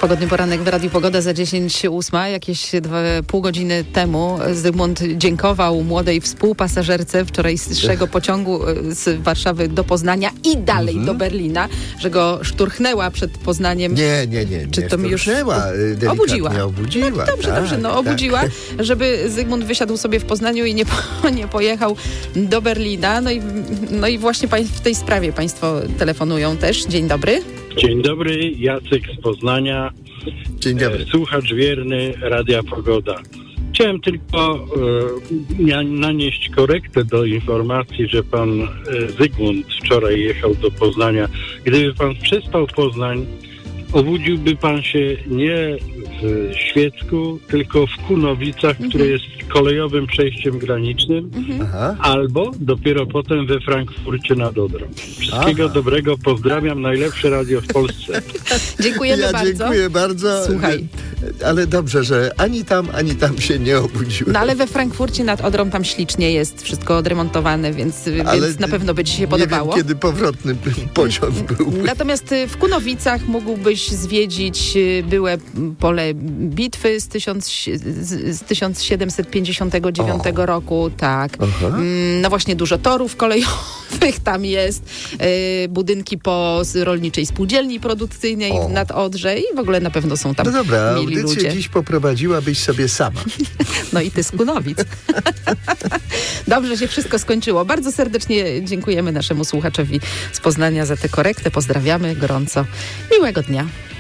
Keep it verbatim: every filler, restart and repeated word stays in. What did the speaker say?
Pogodny poranek w Radiu Pogoda za dziesięć ósma. Jakieś dwa, pół godziny temu Zygmunt dziękował młodej współpasażerce wczorajszego pociągu z Warszawy do Poznania i dalej mm-hmm. do Berlina, że go szturchnęła przed Poznaniem. Nie, nie, nie. Czy nie to mi już obudziła. obudziła. No, dobrze, tak, dobrze, no obudziła, tak. żeby Zygmunt wysiadł sobie w Poznaniu i nie, po, nie pojechał do Berlina. No i, no i właśnie w tej sprawie państwo telefonują też. Dzień dobry. Dzień dobry, Jacek z Poznania. Dzień dobry. Słuchacz wierny Radia Pogoda. Chciałem tylko e, nanieść korektę do informacji, że pan e, Zygmunt wczoraj jechał do Poznania. Gdyby pan przespał Poznań, obudziłby pan się nie w Świecku, tylko w Kunowicach, mhm. które jest kolejowym przejściem granicznym, mhm. albo dopiero potem we Frankfurcie nad Odrą. Wszystkiego Aha. dobrego, pozdrawiam, najlepsze radio w Polsce. Dziękujemy ja bardzo. Dziękuję bardzo. Słuchaj. Ale dobrze, że ani tam, ani tam się nie obudziłem. No ale we Frankfurcie nad Odrą tam ślicznie jest, wszystko odremontowane, więc, więc na pewno by ci się podobało. Nie wiem, kiedy powrotny pociąg był. Natomiast w Kunowicach mógłbyś zwiedzić byłe pole bitwy z, tysiąc, z tysiąc siedemset pięćdziesiątego dziewiątego o. roku. Tak. Aha. No właśnie dużo torów kolejowych tam jest, budynki po rolniczej spółdzielni produkcyjnej o. nad Odrze i w ogóle na pewno są tam no dobra, mili ludzie. audycję dziś poprowadziłabyś sobie sama. No i ty z Kunowic. Dobrze się wszystko skończyło. Bardzo serdecznie dziękujemy naszemu słuchaczowi z Poznania za tę korektę. Pozdrawiamy gorąco. Miłego dnia.